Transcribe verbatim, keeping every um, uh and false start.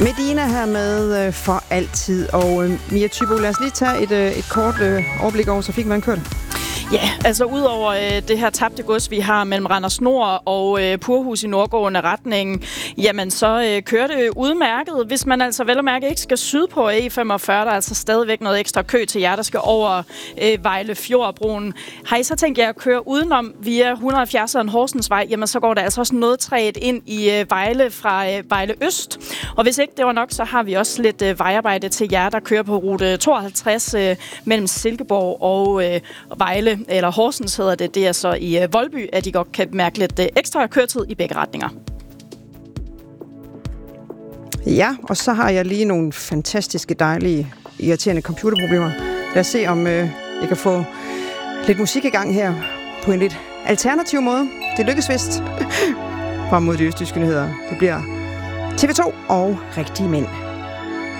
Medina her med øh, for altid. Og øh, Mia Thybo, lad os lige tage et, øh, et kort øh, overblik over trafikken. Hvordan kører det? Ja, altså udover øh, det her tabte gods, vi har mellem Randers Nord og øh, Purhus i nordgående retningen, jamen så øh, kører det udmærket. Hvis man altså vel og mærke ikke skal syd på E femogfyrre, der er altså stadigvæk noget ekstra kø til jer, der skal over øh, Vejle Fjordbroen. Har I så tænkt jer at køre udenom via et hundrede og halvfjerdseren Horsensvej, jamen så går der altså også noget træet ind i øh, Vejle fra øh, Vejle Øst. Og hvis ikke det var nok, så har vi også lidt øh, vejarbejde til jer, der kører på rute tooghalvtreds øh, mellem Silkeborg og øh, Vejle, eller Horsens hedder det. Det er så i øh, Voldby, at de godt kan mærke lidt øh, ekstra køretid i begge retninger. Ja, og så har jeg lige nogle fantastiske, dejlige, irriterende computerproblemer. Lad os se, om øh, jeg kan få lidt musik i gang her på en lidt alternativ måde. Det lykkes vist. Frem mod de østtyske nyheder. Det bliver T V to og Rigtige Mænd.